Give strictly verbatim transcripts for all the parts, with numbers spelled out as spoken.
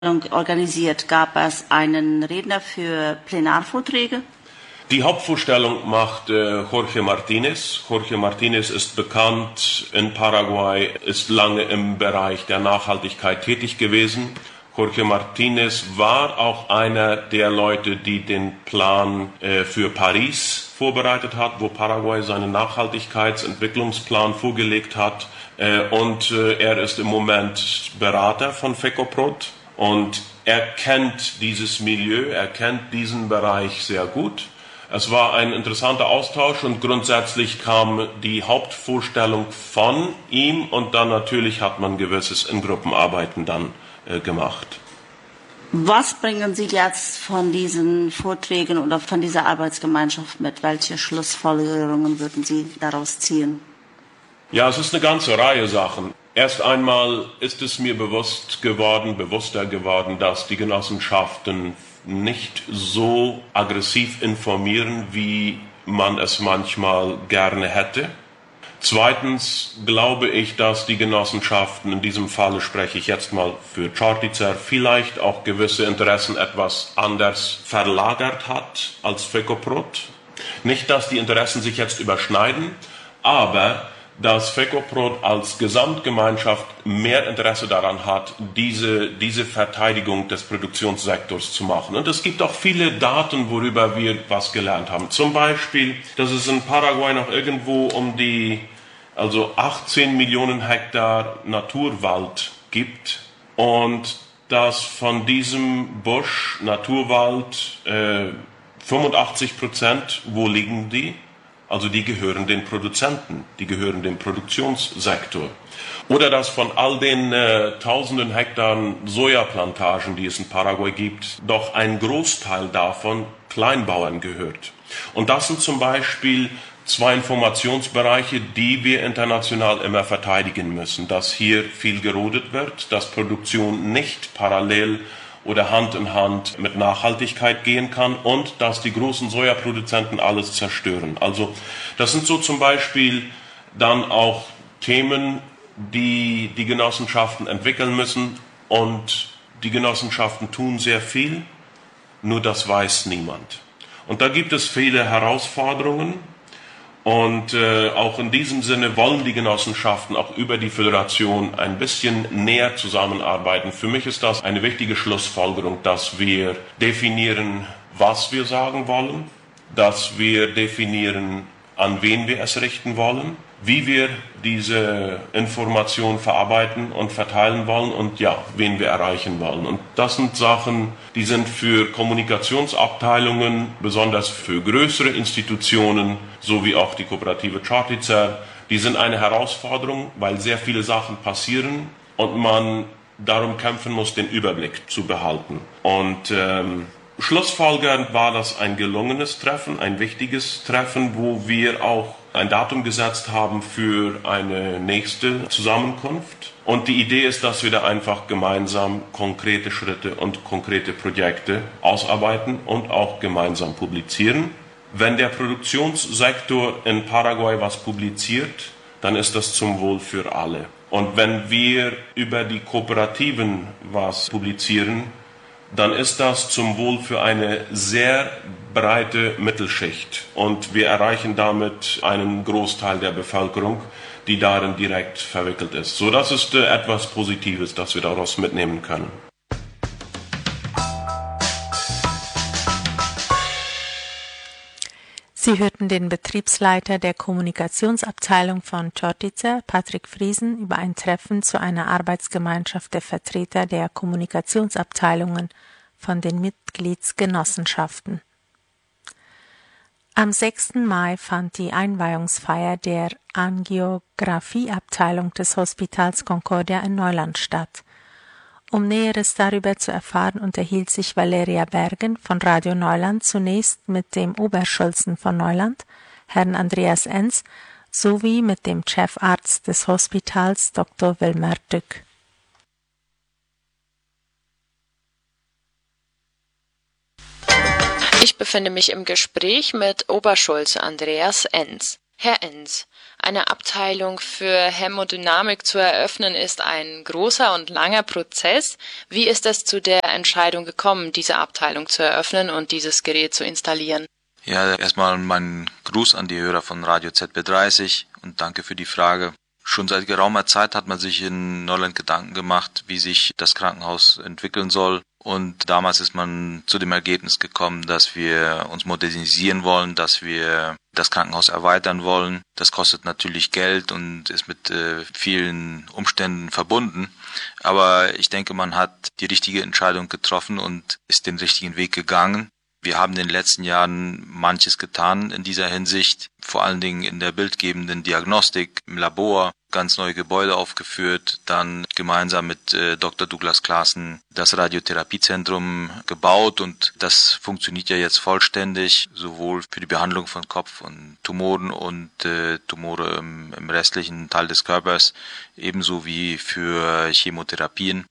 organisiert. Gab es einen Redner für Plenarvorträge? Die Hauptvorstellung macht äh, Jorge Martinez. Jorge Martinez ist bekannt in Paraguay, ist lange im Bereich der Nachhaltigkeit tätig gewesen. Jorge Martinez war auch einer der Leute, die den Plan äh, für Paris vorbereitet hat, wo Paraguay seinen Nachhaltigkeitsentwicklungsplan vorgelegt hat. Äh, und äh, er ist im Moment Berater von FECOPROD und er kennt dieses Milieu, er kennt diesen Bereich sehr gut. Es war ein interessanter Austausch und grundsätzlich kam die Hauptvorstellung von ihm und dann natürlich hat man gewisses in Gruppenarbeiten dann äh, gemacht. Was bringen Sie jetzt von diesen Vorträgen oder von dieser Arbeitsgemeinschaft mit? Welche Schlussfolgerungen würden Sie daraus ziehen? Ja, es ist eine ganze Reihe Sachen. Erst einmal ist es mir bewusst geworden, bewusster geworden, dass die Genossenschaften nicht so aggressiv informieren, wie man es manchmal gerne hätte. Zweitens glaube ich, dass die Genossenschaften, in diesem Falle spreche ich jetzt mal für Čortica, vielleicht auch gewisse Interessen etwas anders verlagert hat als FECOPROD. Nicht, dass die Interessen sich jetzt überschneiden, aber dass FECOPROD als Gesamtgemeinschaft mehr Interesse daran hat, diese, diese Verteidigung des Produktionssektors zu machen. Und es gibt auch viele Daten, worüber wir was gelernt haben. Zum Beispiel, dass es in Paraguay noch irgendwo um die also achtzehn Millionen Hektar Naturwald gibt und dass von diesem Busch, Naturwald, äh, fünfundachtzig Prozent, wo liegen die? Also die gehören den Produzenten, die gehören dem Produktionssektor. Oder dass von all den äh, tausenden Hektaren Sojaplantagen, die es in Paraguay gibt, doch ein Großteil davon Kleinbauern gehört. Und das sind zum Beispiel zwei Informationsbereiche, die wir international immer verteidigen müssen. Dass hier viel gerodet wird, dass Produktion nicht parallel oder Hand in Hand mit Nachhaltigkeit gehen kann und dass die großen Sojaproduzenten alles zerstören. Also das sind so zum Beispiel dann auch Themen, die die Genossenschaften entwickeln müssen und die Genossenschaften tun sehr viel, nur das weiß niemand. Und da gibt es viele Herausforderungen. Und äh, auch in diesem Sinne wollen die Genossenschaften auch über die Föderation ein bisschen näher zusammenarbeiten. Für mich ist das eine wichtige Schlussfolgerung, dass wir definieren, was wir sagen wollen, dass wir definieren, an wen wir es richten wollen, wie wir diese Information verarbeiten und verteilen wollen und ja, wen wir erreichen wollen. Und das sind Sachen, die sind für Kommunikationsabteilungen, besonders für größere Institutionen, so wie auch die Kooperative Čortica, die sind eine Herausforderung, weil sehr viele Sachen passieren und man darum kämpfen muss, den Überblick zu behalten. Und ähm, schlussfolgernd war das ein gelungenes Treffen, ein wichtiges Treffen, wo wir auch ein Datum gesetzt haben für eine nächste Zusammenkunft. Und die Idee ist, dass wir da einfach gemeinsam konkrete Schritte und konkrete Projekte ausarbeiten und auch gemeinsam publizieren. Wenn der Produktionssektor in Paraguay was publiziert, dann ist das zum Wohl für alle. Und wenn wir über die Kooperativen was publizieren, dann ist das zum Wohl für eine sehr breite Mittelschicht. Und wir erreichen damit einen Großteil der Bevölkerung, die darin direkt verwickelt ist. So, das ist äh, etwas Positives, das wir daraus mitnehmen können. Sie hörten den Betriebsleiter der Kommunikationsabteilung von Čortica, Patrick Friesen, über ein Treffen zu einer Arbeitsgemeinschaft der Vertreter der Kommunikationsabteilungen von den Mitgliedsgenossenschaften. Am sechsten Mai fand die Einweihungsfeier der Angiografieabteilung des Hospitals Concordia in Neuland statt. Um Näheres darüber zu erfahren, unterhielt sich Valeria Bergen von Radio Neuland zunächst mit dem Oberschulzen von Neuland, Herrn Andreas Enz, sowie mit dem Chefarzt des Hospitals, Doktor Wilmer Dück. Ich befinde mich im Gespräch mit Oberschulze Andreas Enz. Herr Enns, eine Abteilung für Hämodynamik zu eröffnen ist ein großer und langer Prozess. Wie ist es zu der Entscheidung gekommen, diese Abteilung zu eröffnen und dieses Gerät zu installieren? Ja, erstmal mein Gruß an die Hörer von Radio Z B dreißig und danke für die Frage. Schon seit geraumer Zeit hat man sich in Neuland Gedanken gemacht, wie sich das Krankenhaus entwickeln soll. Und damals ist man zu dem Ergebnis gekommen, dass wir uns modernisieren wollen, dass wir das Krankenhaus erweitern wollen. Das kostet natürlich Geld und ist mit äh, vielen Umständen verbunden. Aber ich denke, man hat die richtige Entscheidung getroffen und ist den richtigen Weg gegangen. Wir haben in den letzten Jahren manches getan in dieser Hinsicht, vor allen Dingen in der bildgebenden Diagnostik, im Labor, ganz neue Gebäude aufgeführt, dann gemeinsam mit äh, Doktor Douglas Claassen das Radiotherapiezentrum gebaut und das funktioniert ja jetzt vollständig, sowohl für die Behandlung von Kopf- und Tumoren und äh, Tumore im, im restlichen Teil des Körpers, ebenso wie für Chemotherapien.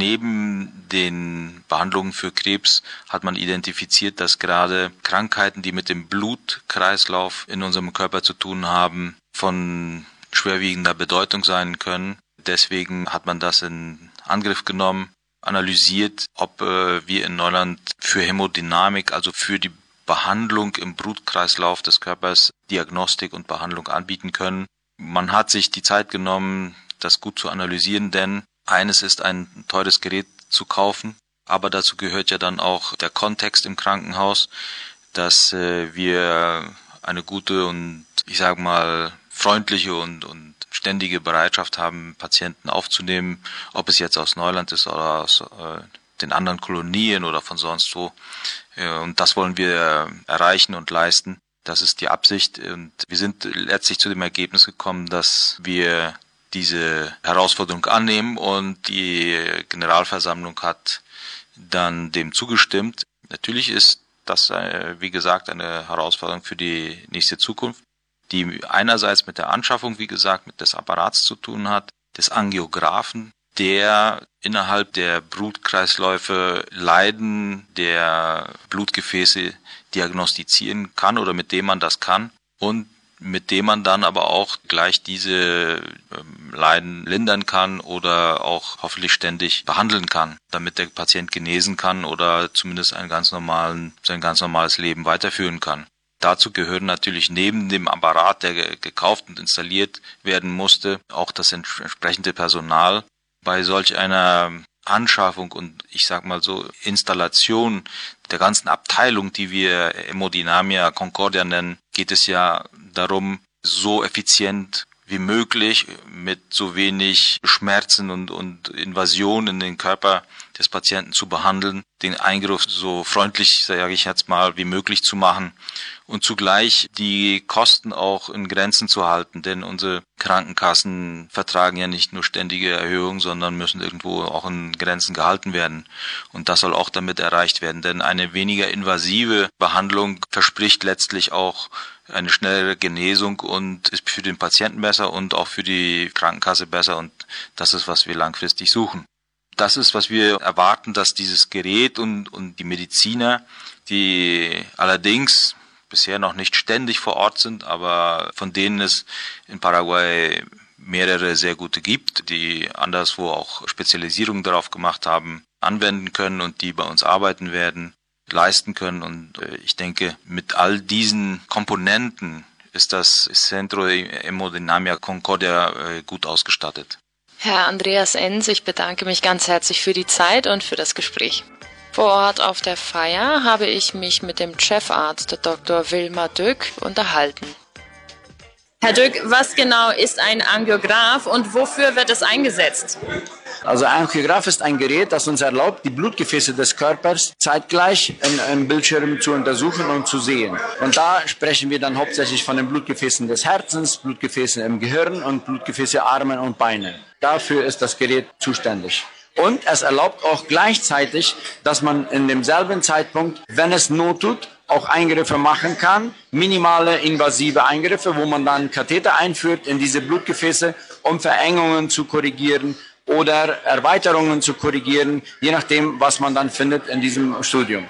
Neben den Behandlungen für Krebs hat man identifiziert, dass gerade Krankheiten, die mit dem Blutkreislauf in unserem Körper zu tun haben, von schwerwiegender Bedeutung sein können. Deswegen hat man das in Angriff genommen, analysiert, ob äh, wir in Neuland für Hämodynamik, also für die Behandlung im Blutkreislauf des Körpers, Diagnostik und Behandlung anbieten können. Man hat sich die Zeit genommen, das gut zu analysieren, denn eines ist, ein teures Gerät zu kaufen, aber dazu gehört ja dann auch der Kontext im Krankenhaus, dass äh, wir eine gute und, ich sage mal, freundliche und, und ständige Bereitschaft haben, Patienten aufzunehmen, ob es jetzt aus Neuland ist oder aus äh, den anderen Kolonien oder von sonst wo. Äh, und das wollen wir erreichen und leisten. Das ist die Absicht. Und wir sind letztlich zu dem Ergebnis gekommen, dass wir diese Herausforderung annehmen und die Generalversammlung hat dann dem zugestimmt. Natürlich ist das, wie gesagt, eine Herausforderung für die nächste Zukunft, die einerseits mit der Anschaffung, wie gesagt, mit des Apparats zu tun hat, des Angiographen, der innerhalb der Blutkreisläufe Leiden der Blutgefäße diagnostizieren kann oder mit dem man das kann und mit dem man dann aber auch gleich diese ähm, Leiden lindern kann oder auch hoffentlich ständig behandeln kann, damit der Patient genesen kann oder zumindest einen ganz normalen, sein ganz normales Leben weiterführen kann. Dazu gehören natürlich neben dem Apparat, der ge- gekauft und installiert werden musste, auch das entsprechende Personal. Bei solch einer Anschaffung und ich sag mal so Installation der ganzen Abteilung, die wir Hämodynamia Concordia nennen, geht es ja darum, so effizient wie möglich mit so wenig Schmerzen und, und Invasion in den Körper des Patienten zu behandeln, den Eingriff so freundlich, sage ich jetzt mal, wie möglich zu machen und zugleich die Kosten auch in Grenzen zu halten, denn unsere Krankenkassen vertragen ja nicht nur ständige Erhöhungen, sondern müssen irgendwo auch in Grenzen gehalten werden. Und das soll auch damit erreicht werden, denn eine weniger invasive Behandlung verspricht letztlich auch eine schnellere Genesung und ist für den Patienten besser und auch für die Krankenkasse besser und das ist, was wir langfristig suchen. Das ist, was wir erwarten, dass dieses Gerät und, und die Mediziner, die allerdings bisher noch nicht ständig vor Ort sind, aber von denen es in Paraguay mehrere sehr gute gibt, die anderswo auch Spezialisierung darauf gemacht haben, anwenden können und die bei uns arbeiten werden, leisten können. Und ich denke, mit all diesen Komponenten ist das Centro Hämodynamia Concordia gut ausgestattet. Herr Andreas Enns, ich bedanke mich ganz herzlich für die Zeit und für das Gespräch. Vor Ort auf der Feier habe ich mich mit dem Chefarzt Doktor Wilmar Dück unterhalten. Herr Dück, was genau ist ein Angiograph und wofür wird es eingesetzt? Also ein Angiograph ist ein Gerät, das uns erlaubt, die Blutgefäße des Körpers zeitgleich in einem Bildschirm zu untersuchen und zu sehen. Und da sprechen wir dann hauptsächlich von den Blutgefäßen des Herzens, Blutgefäßen im Gehirn und Blutgefäße Arme und Beine. Dafür ist das Gerät zuständig. Und es erlaubt auch gleichzeitig, dass man in demselben Zeitpunkt, wenn es Not tut, auch Eingriffe machen kann, minimale invasive Eingriffe, wo man dann Katheter einführt in diese Blutgefäße, um Verengungen zu korrigieren oder Erweiterungen zu korrigieren, je nachdem, was man dann findet in diesem Studium.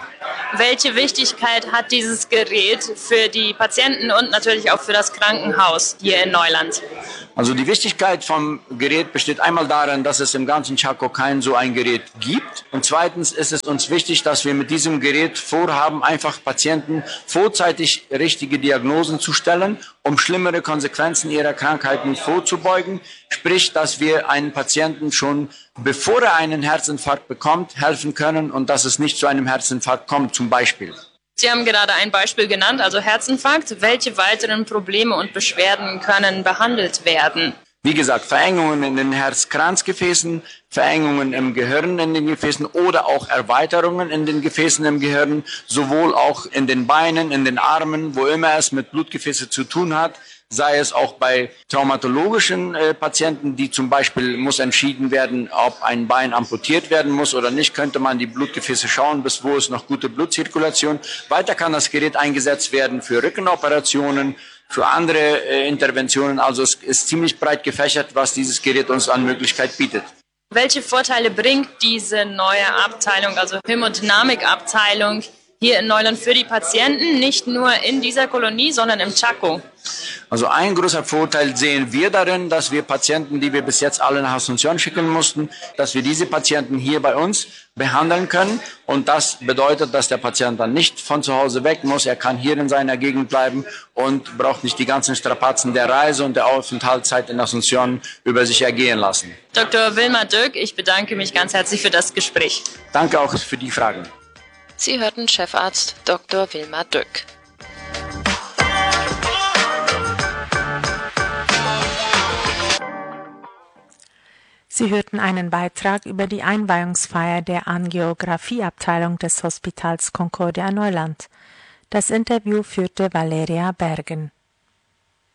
welche Wichtigkeit hat dieses Gerät für die Patienten und natürlich auch für das Krankenhaus hier in Neuland? Also die Wichtigkeit vom Gerät besteht einmal darin, dass es im ganzen Chaco kein so ein Gerät gibt. Und zweitens ist es uns wichtig, dass wir mit diesem Gerät vorhaben, einfach Patienten vorzeitig richtige Diagnosen zu stellen, um schlimmere Konsequenzen ihrer Krankheiten vorzubeugen. Sprich, dass wir einen Patienten schon, bevor er einen Herzinfarkt bekommt, helfen können und dass es nicht zu einem Herzinfarkt kommt, zum Beispiel. Sie haben gerade ein Beispiel genannt, also Herzinfarkt. Welche weiteren Probleme und Beschwerden können behandelt werden? Wie gesagt, Verengungen in den Herz-Kranzgefäßen, Verengungen im Gehirn in den Gefäßen oder auch Erweiterungen in den Gefäßen im Gehirn, sowohl auch in den Beinen, in den Armen, wo immer es mit Blutgefäßen zu tun hat, sei es auch bei traumatologischen äh, Patienten, die zum Beispiel muss entschieden werden, ob ein Bein amputiert werden muss oder nicht, könnte man die Blutgefäße schauen, bis wo ist noch gute Blutzirkulation. Weiter kann das Gerät eingesetzt werden für Rückenoperationen, für andere äh, Interventionen. Also es ist ziemlich breit gefächert, was dieses Gerät uns an Möglichkeit bietet. Welche Vorteile bringt diese neue Abteilung, also Hämodynamikabteilung, hier in Neuland für die Patienten, nicht nur in dieser Kolonie, sondern im Chaco? Also ein großer Vorteil sehen wir darin, dass wir Patienten, die wir bis jetzt alle nach Asunción schicken mussten, dass wir diese Patienten hier bei uns behandeln können. Und das bedeutet, dass der Patient dann nicht von zu Hause weg muss. Er kann hier in seiner Gegend bleiben und braucht nicht die ganzen Strapazen der Reise und der Aufenthaltszeit in Asunción über sich ergehen lassen. Doktor Vilma Dök, ich bedanke mich ganz herzlich für das Gespräch. Danke auch für die Fragen. Sie hörten Chefarzt Doktor Vilma Dök. Sie hörten einen Beitrag über die Einweihungsfeier der Angiografieabteilung des Hospitals Concordia Neuland. Das Interview führte Valeria Bergen.